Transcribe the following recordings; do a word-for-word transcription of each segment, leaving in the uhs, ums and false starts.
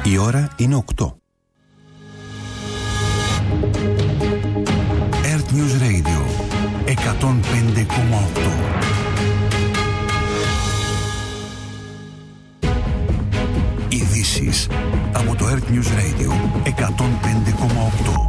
Η ώρα είναι οκτώ. Earth News Radio εκατόν πέντε κόμμα οκτώ. Ειδήσεις από το Earth News Radio εκατόν πέντε κόμμα οκτώ.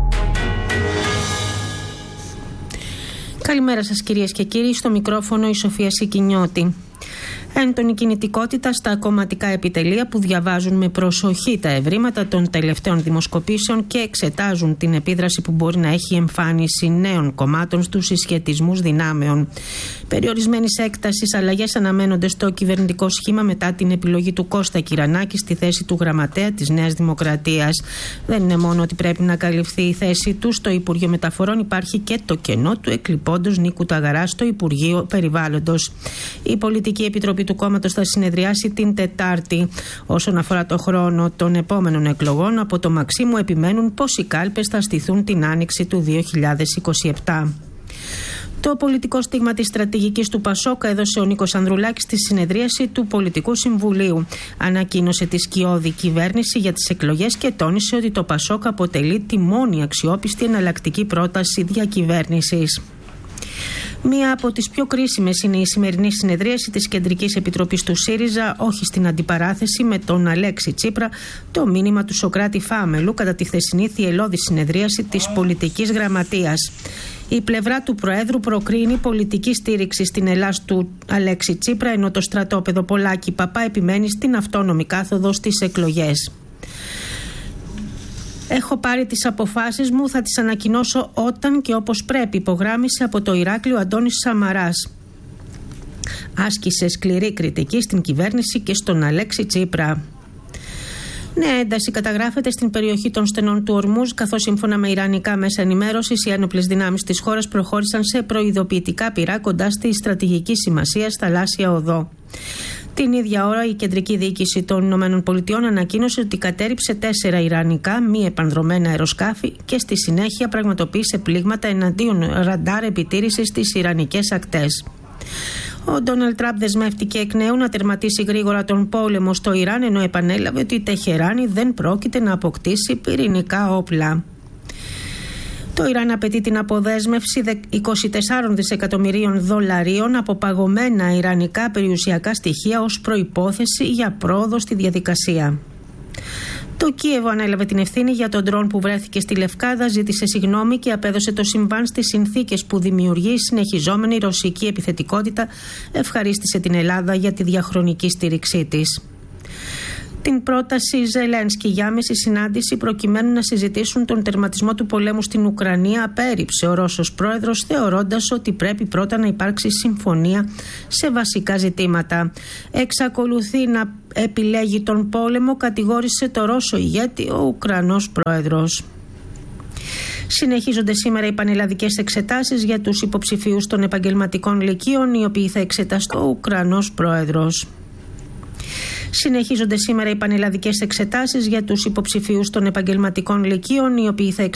Καλημέρα σας κυρίες και κύριοι, στο μικρόφωνο η Σοφία Σικινιώτη. Έντονη κινητικότητα στα κομματικά επιτελεία που διαβάζουν με προσοχή τα ευρήματα των τελευταίων δημοσκοπήσεων και εξετάζουν την επίδραση που μπορεί να έχει η εμφάνιση νέων κομμάτων στους συσχετισμούς δυνάμεων. Περιορισμένης έκτασης αλλαγές αναμένονται στο κυβερνητικό σχήμα μετά την επιλογή του Κώστα Κυρανάκη στη θέση του γραμματέα της Νέας Δημοκρατίας. Δεν είναι μόνο ότι πρέπει να καλυφθεί η θέση του στο Υπουργείο Μεταφορών, υπάρχει και το κενό του εκλειπώντος Νίκου Ταγαρά στο Υπουργείο Περιβάλλοντος. Η Πολιτική Επιτροπή του κόμματος θα συνεδριάσει την Τετάρτη. Όσον αφορά το χρόνο των επόμενων εκλογών, από το Μαξίμου επιμένουν πως οι κάλπες θα στηθούν την άνοιξη του δύο χιλιάδες είκοσι επτά. Το πολιτικό στίγμα της στρατηγικής του Πασόκ έδωσε ο Νίκος Ανδρουλάκης στη συνεδρίαση του Πολιτικού Συμβουλίου. Ανακοίνωσε τη σκιώδη κυβέρνηση για τις εκλογές και τόνισε ότι το Πασόκ αποτελεί τη μόνη αξιόπιστη εναλλακτική πρόταση διακυβέρνησης. Μία από τις πιο κρίσιμες είναι η σημερινή συνεδρίαση της Κεντρικής Επιτροπής του ΣΥΡΙΖΑ, όχι στην αντιπαράθεση με τον Αλέξη Τσίπρα, το μήνυμα του Σωκράτη Φάμελου κατά τη χθεσινή θυελλώδη συνεδρίαση της Πολιτικής Γραμματείας. Η πλευρά του Προέδρου προκρίνει πολιτική στήριξη στην Ελλάς του Αλέξη Τσίπρα, ενώ το στρατόπεδο Πολάκη Παπά επιμένει στην αυτόνομη κάθοδο στις εκλογές. Έχω πάρει τις αποφάσεις μου, θα τις ανακοινώσω όταν και όπως πρέπει, υπογράμμισε από το Ηράκλειο Αντώνης Σαμαράς. Άσκησε σκληρή κριτική στην κυβέρνηση και στον Αλέξη Τσίπρα. Νέα ένταση καταγράφεται στην περιοχή των στενών του Ορμούζ, καθώς σύμφωνα με ιρανικά μέσα ενημέρωσης, οι ένοπλες δυνάμεις της χώρας προχώρησαν σε προειδοποιητικά πυρά κοντά στη στρατηγική σημασία θαλάσσια οδό. Την ίδια ώρα, η κεντρική διοίκηση των ΗΠΑ ανακοίνωσε ότι κατέρριψε τέσσερα ιρανικά μη επανδρωμένα αεροσκάφη και στη συνέχεια πραγματοποίησε πλήγματα εναντίον ραντάρ επιτήρησης στις ιρανικές ακτές. Ο Ντόναλντ Τραμπ δεσμεύτηκε εκ νέου να τερματίσει γρήγορα τον πόλεμο στο Ιράν, ενώ επανέλαβε ότι η Τεχεράνη δεν πρόκειται να αποκτήσει πυρηνικά όπλα. Το Ιράν απαιτεί την αποδέσμευση είκοσι τέσσερα δισεκατομμυρίων δολαρίων από παγωμένα ιρανικά περιουσιακά στοιχεία ως προϋπόθεση για πρόοδο στη διαδικασία. Το Κίεβο ανέλαβε την ευθύνη για τον ντρόν που βρέθηκε στη Λευκάδα, ζήτησε συγγνώμη και απέδωσε το συμβάν στις συνθήκες που δημιουργεί η συνεχιζόμενη ρωσική επιθετικότητα. Ευχαρίστησε την Ελλάδα για τη διαχρονική στήριξή της. Την πρόταση Ζελένσκι για άμεση συνάντηση προκειμένου να συζητήσουν τον τερματισμό του πολέμου στην Ουκρανία απέρριψε ο Ρώσος πρόεδρος, θεωρώντας ότι πρέπει πρώτα να υπάρξει συμφωνία σε βασικά ζητήματα. Εξακολουθεί να επιλέγει τον πόλεμο, κατηγόρησε το Ρώσο ηγέτη ο Ουκρανός πρόεδρος. Συνεχίζονται σήμερα οι πανελλαδικές εξετάσεις για τους υποψηφίους των επαγγελματικών λυκείων, οι οποίοι θα εξεταστούν ο Ουκρανός πρόεδρος. Συνεχίζονται σήμερα οι πανελλαδικές εξετάσεις για τους υποψηφίους των επαγγελματικών λυκείων, οι οποίοι θα εξεταστούν